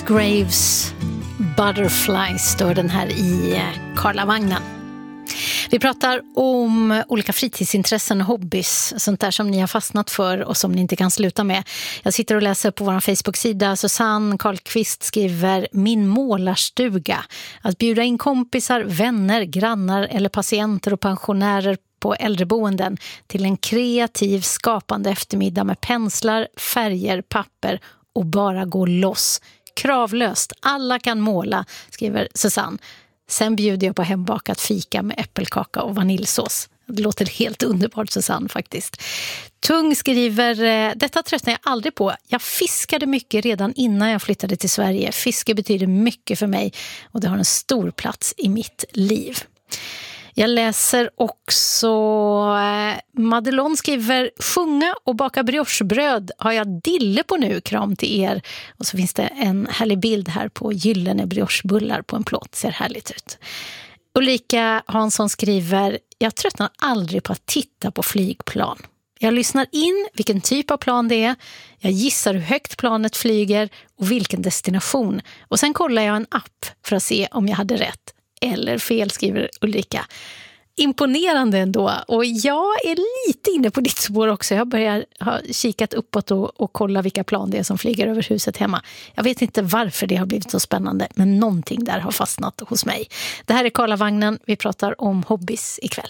Musgraves Butterfly står den här i Karlavagnen. Vi pratar om olika fritidsintressen och hobbys, sånt där som ni har fastnat för och som ni inte kan sluta med. Jag sitter och läser på vår Facebook-sida. Susanne Karlqvist skriver: min målarstuga. Att bjuda in kompisar, vänner, grannar eller patienter och pensionärer på äldreboenden till en kreativ, skapande eftermiddag med penslar, färger, papper och bara gå loss. Kravlöst, alla kan måla, skriver Susanne. Sen bjuder jag på hembakat fika med äppelkaka och vaniljsås. Det låter helt underbart, Susanne, faktiskt. Tung skriver: detta tröttnar jag aldrig på. Jag fiskade mycket redan innan jag flyttade till Sverige. Fiske betyder mycket för mig och det har en stor plats i mitt liv. Jag läser också Madelon skriver: sjunga och baka briochebröd har jag dille på nu, kram till er. Och så finns det en härlig bild här på gyllene briochebullar på en plåt, ser härligt ut. Ulrika Hansson skriver: jag tröttnar aldrig på att titta på flygplan. Jag lyssnar in vilken typ av plan det är. Jag gissar hur högt planet flyger och vilken destination. Och sen kollar jag en app för att se om jag hade rätt eller fel, skriver Ulrika. Imponerande ändå. Och jag är lite inne på ditt spår också. Jag börjar ha kikat uppåt och kolla vilka plan det är som flyger över huset hemma. Jag vet inte varför det har blivit så spännande, men någonting där har fastnat hos mig. Det här är Karlavagnen. Vi pratar om hobbys ikväll.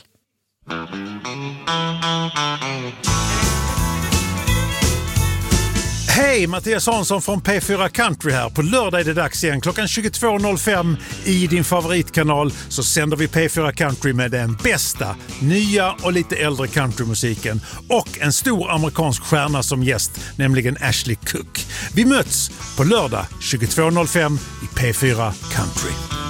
Hej, Mattias Hansson från P4 Country här. På lördag är det dags igen. Klockan 22.05 i din favoritkanal så sänder vi P4 Country med den bästa, nya och lite äldre countrymusiken. Och en stor amerikansk stjärna som gäst, nämligen Ashley Cook. Vi möts på lördag 22.05 i P4 Country.